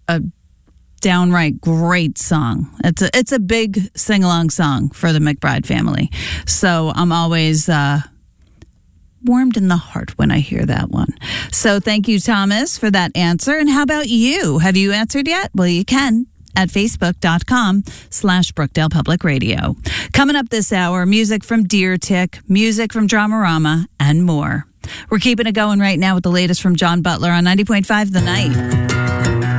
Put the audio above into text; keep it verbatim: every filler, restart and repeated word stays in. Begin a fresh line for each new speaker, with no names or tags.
a downright great song. It's a, it's a big sing-along song for the McBride family. So I'm always uh, warmed in the heart when I hear that one. So thank you, Thomas, for that answer. And how about you? Have you answered yet? Well, you can at facebook.com slash Brookdale Public Radio. Coming up this hour, music from Deer Tick, music from Dramarama, and more. We're keeping it going right now with the latest from John Butler on ninety point five The Night.